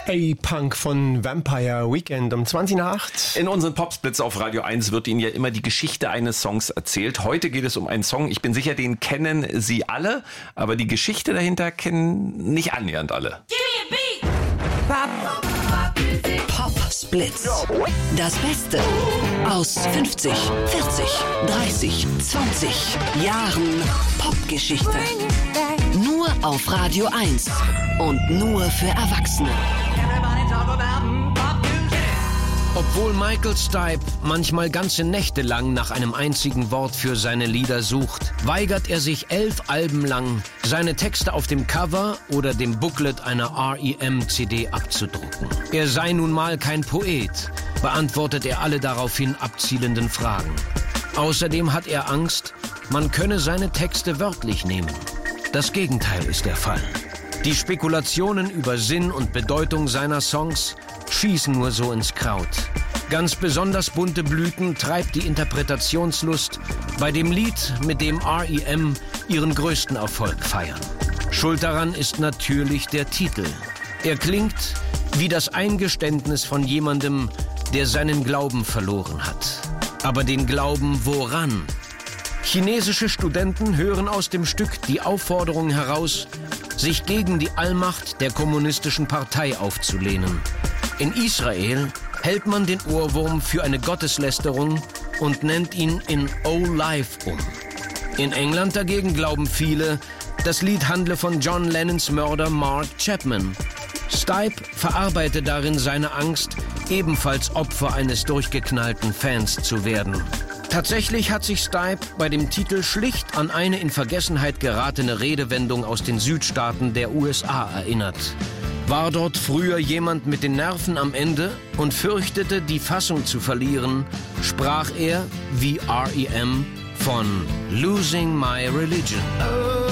A-Punk von Vampire Weekend um 20 nach 8. In unseren Popsplits auf Radio 1 wird Ihnen ja immer die Geschichte eines Songs erzählt. Heute geht es um einen Song, ich bin sicher, den kennen Sie alle, aber die Geschichte dahinter kennen nicht annähernd alle. Popsplits. Das Beste aus 50, 40, 30, 20 Jahren Popgeschichte. Nur auf Radio 1 und nur für Erwachsene. Obwohl Michael Stipe manchmal ganze Nächte lang nach einem einzigen Wort für seine Lieder sucht, weigert er sich 11 Alben lang, seine Texte auf dem Cover oder dem Booklet einer R.E.M.-CD abzudrucken. Er sei nun mal kein Poet, beantwortet er alle daraufhin abzielenden Fragen. Außerdem hat er Angst, man könne seine Texte wörtlich nehmen. Das Gegenteil ist der Fall. Die Spekulationen über Sinn und Bedeutung seiner Songs schießen nur so ins Kraut. Ganz besonders bunte Blüten treibt die Interpretationslust bei dem Lied, mit dem R.E.M. ihren größten Erfolg feiern. Schuld daran ist natürlich der Titel. Er klingt wie das Eingeständnis von jemandem, der seinen Glauben verloren hat. Aber den Glauben woran? Chinesische Studenten hören aus dem Stück die Aufforderung heraus, sich gegen die Allmacht der kommunistischen Partei aufzulehnen. In Israel hält man den Ohrwurm für eine Gotteslästerung und nennt ihn in Oh Life um. In England dagegen glauben viele, das Lied handle von John Lennons Mörder Mark Chapman. Stipe verarbeite darin seine Angst, ebenfalls Opfer eines durchgeknallten Fans zu werden. Tatsächlich hat sich Stipe bei dem Titel schlicht an eine in Vergessenheit geratene Redewendung aus den Südstaaten der USA erinnert. War dort früher jemand mit den Nerven am Ende und fürchtete, die Fassung zu verlieren, sprach er, wie R.E.M., von Losing My Religion.